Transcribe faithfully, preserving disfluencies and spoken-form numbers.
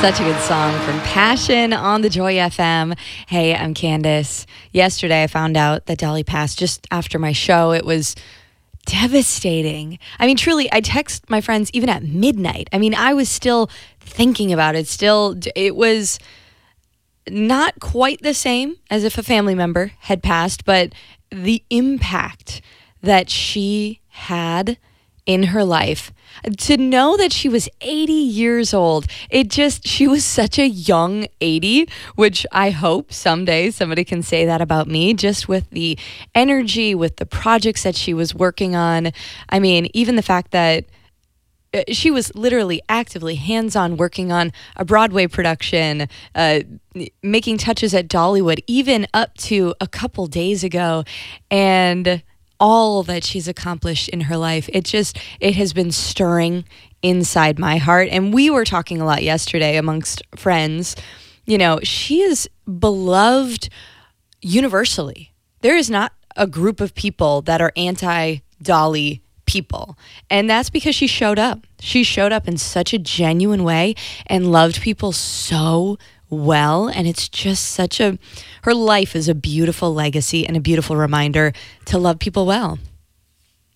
Such a good song from Passion on the Joy F M. Hey, I'm Candace. Yesterday I found out that Dolly passed just after my show. It was devastating. I mean, truly, I text my friends even at midnight. I mean, I was still thinking about it. Still, it was not quite the same as if a family member had passed, but the impact that she had in her life, to know that she was eighty years old, it just, she was such a young eighty, which I hope someday somebody can say that about me, just with the energy, with the projects that she was working on. I mean, even the fact that she was literally actively hands-on working on a Broadway production, uh, making touches at Dollywood, even up to a couple days ago, and all that she's accomplished in her life. It just, it has been stirring inside my heart. And we were talking a lot yesterday amongst friends. You know, she is beloved universally. There is not a group of people that are anti-Dolly people. And that's because she showed up. She showed up in such a genuine way and loved people so well. And it's just such a, her life is a beautiful legacy and a beautiful reminder to love people well.